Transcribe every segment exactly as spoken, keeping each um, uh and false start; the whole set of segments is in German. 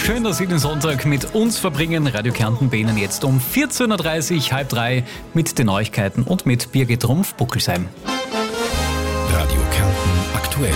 schön, dass Sie den Sonntag mit uns verbringen. Radio Kärnten beginnen jetzt um vierzehn Uhr dreißig, halb drei mit den Neuigkeiten und mit Birgit Rumpf-Buckelsheim. Radio Kärnten aktuell.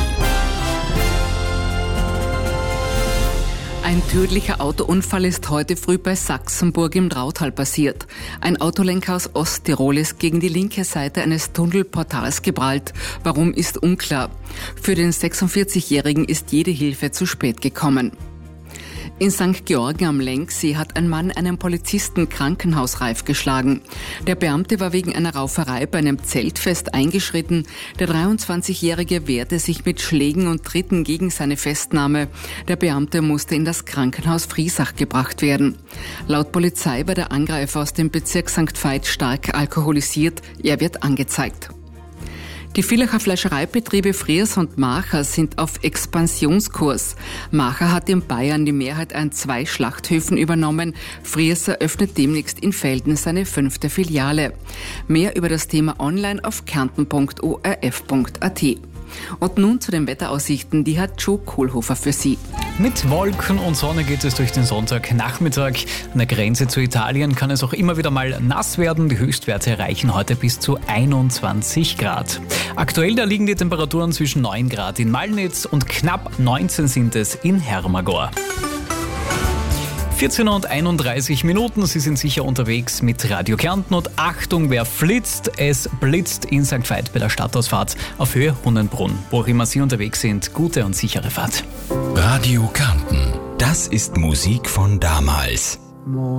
Ein tödlicher Autounfall ist heute früh bei Sachsenburg im Drautal passiert. Ein Autolenker aus Osttirol ist gegen die linke Seite eines Tunnelportals geprallt. Warum, ist unklar. Für den sechsundvierzigjährigen ist jede Hilfe zu spät gekommen. In Sankt Georgen am Lenksee hat ein Mann einen Polizisten krankenhausreif geschlagen. Der Beamte war wegen einer Rauferei bei einem Zeltfest eingeschritten. Der dreiundzwanzigjährige wehrte sich mit Schlägen und Tritten gegen seine Festnahme. Der Beamte musste in das Krankenhaus Friesach gebracht werden. Laut Polizei war der Angreifer aus dem Bezirk Sankt Veit stark alkoholisiert. Er wird angezeigt. Die Villacher Fleischereibetriebe Friers und Macher sind auf Expansionskurs. Macher hat in Bayern die Mehrheit an zwei Schlachthöfen übernommen. Friers eröffnet demnächst in Velden seine fünfte Filiale. Mehr über das Thema online auf kärnten punkt o r f punkt a t. Und nun zu den Wetteraussichten, die hat Joe Kohlhofer für Sie. Mit Wolken und Sonne geht es durch den Sonntagnachmittag. An der Grenze zu Italien kann es auch immer wieder mal nass werden. Die Höchstwerte erreichen heute bis zu einundzwanzig Grad. Aktuell da liegen die Temperaturen zwischen neun Grad in Malnitz und knapp neunzehn sind es in Hermagor. vierzehn Uhr einunddreißig Minuten, Sie sind sicher unterwegs mit Radio Kärnten und Achtung, wer flitzt, es blitzt in Sankt Veit bei der Stadtausfahrt auf Höhe Hunnenbrunn. Wo auch immer Sie unterwegs sind, gute und sichere Fahrt. Radio Kärnten, das ist Musik von damals.